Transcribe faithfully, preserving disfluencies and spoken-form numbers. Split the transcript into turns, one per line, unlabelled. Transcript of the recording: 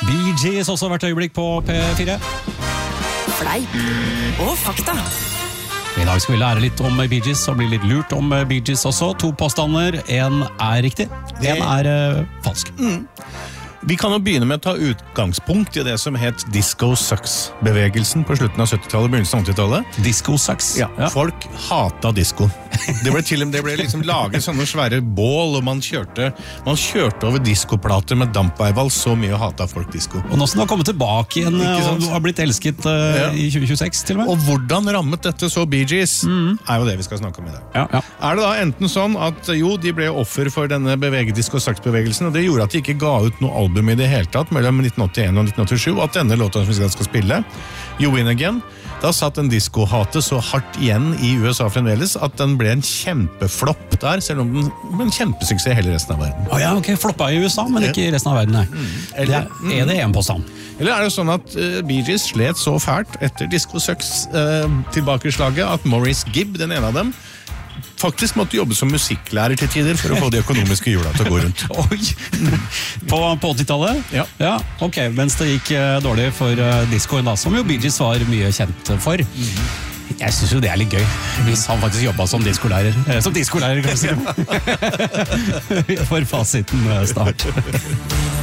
Bee Gees også hvert øyeblikk på P fire.
Fleip og fakta.
I dag skal vi lære litt om Bee Gees og bli litt lurt om Bee Gees også. To påstander, en er riktig, en er uh, falsk.
Mm. Vi kan jo begynne med å ta utgangspunkt i det som het Disco Sucks-bevegelsen på slutten av syttitallet, begynnelsen av åttitallet.
Disco Sucks?
Ja, ja. Folk hata disco. Det ble, til, det ble liksom laget sånne svære bål, og man kjørte, man kjørte over diskoplater med dampveival, så mye hata folk disco.
Og nå som det har kommet tilbake igjen og har blitt elsket uh, ja. I tjue tjueseks til og med.
Og hvordan rammet dette så Bee Gees, mm. er jo det vi skal snakke om i dag.
Ja, ja.
Er det da enten sånn at jo, de ble offer for denne bevege Disco Sucks-bevegelsen, og det gjorde at de ikke ga ut noe album i det hele tatt mellom nitten åttien og nitten åttisju, og at denne låta som vi skal spille, You Win Again, da satt en disco-hate så hardt igjen i U S A fremdeles at den ble en kjempeflopp der, selv om den ble en kjempesuksess hele resten av verden.
Å ja, ok, floppa i U S A, men ikke i resten av verden, nei. Mm. Eller, det er, er det en påstand?
Eller er det sånn at uh, Bee Gees slet så fælt etter Disco Sucks uh, tilbakeslaget at Maurice Gibb, den ene av dem, faktisk måtte jobbe som musikklærer til tider for å få de økonomiske hjula til å gå rundt.
Oi! På, på åttitallet?
Ja.
Ja, ok, mens det gikk uh, dårlig for uh, discoen da, som jo Bee Gees var mye kjent for. Mm-hmm. Jeg synes jo det er litt gøy, hvis han faktisk jobbet som diskolærer. Eh, som diskolærer, kanskje. Vi får fasiten snart.